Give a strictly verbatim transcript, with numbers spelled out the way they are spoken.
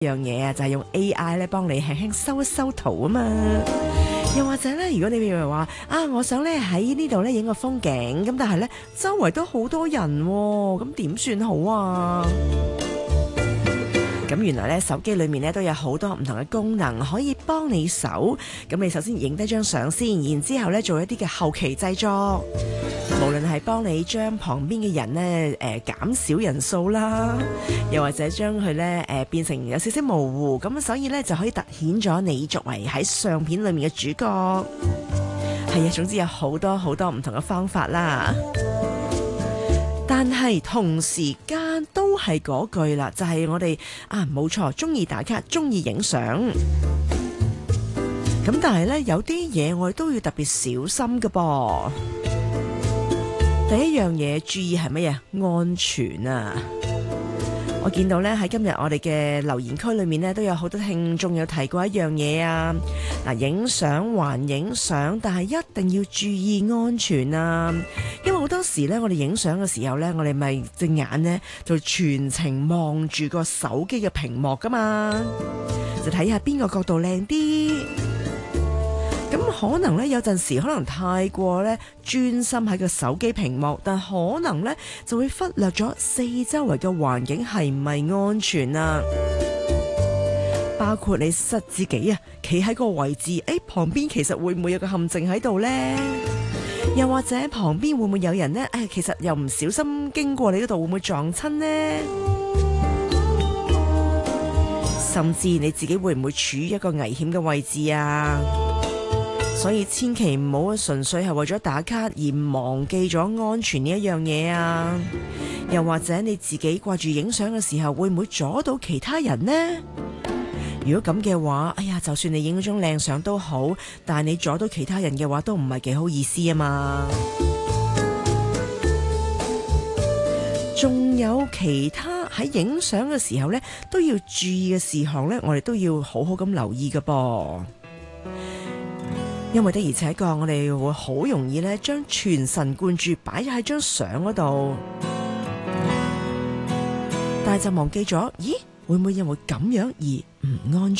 樣嘢啊，就係用 A I 咧幫你輕輕修一修圖啊嘛。又或者咧，如果你譬如話啊，我想咧喺呢度咧影個風景，咁但係咧周圍都好多人喎，咁點算好啊？咁原來咧手機裏面咧都有好多唔同嘅功能可以幫你手。咁你首先影低張相先，然之後咧做一啲嘅後期製作，無論係幫你將旁邊嘅人咧誒、呃、減少人數啦，又或者將佢咧誒變成有少少模糊，咁所以咧就可以突顯咗你作為喺相片裏面嘅主角。係啊，總之有好多好多唔同嘅方法啦。但係同時間都係嗰句啦，就係、是、我哋啊冇錯，中意打卡，中意影相。咁但係咧有啲嘢我哋都要特別小心㗎噃。第一樣嘢注意係乜嘢？安全啊！我見到咧喺今日我哋嘅留言區裏面咧都有好多聽眾有提過一樣嘢啊。嗱，影相還影相，但係一定要注意安全啊！因為好多時咧，我哋影相嘅時候咧，我哋咪隻眼咧就全程望住個手機嘅屏幕噶嘛，就睇下邊個角度靚啲。咁可能咧有陣時可能太過咧專心喺個手機屏幕，但可能咧就會忽略咗四周圍嘅環境係唔係安全啊？包括你失自己啊，企喺個位置，誒、哎、旁邊其實會唔會有個陷阱喺度呢？又或者旁邊會唔會有人呢？誒、哎、其實又唔小心經過你嗰度，會唔會撞親呢？甚至你自己會唔會處於一個危險嘅位置啊？所以千祈唔好純粹係為咗打卡而忘記咗安全呢一樣嘢啊！又或者你自己掛住影相嘅時候，會唔會阻到其他人呢？如果咁嘅話，哎呀，就算你影咗張靚相都好，但係你阻到其他人嘅話，都唔係幾好意思啊嘛！仲有其他喺影相嘅時候呢，都要注意嘅事項呢，我哋都要好好咁留意㗎噃。因為的而且確，我哋會好容易咧，將全神貫注擺咗喺張相嗰度，但係就忘記咗，咦，會唔會因為咁樣而唔安全？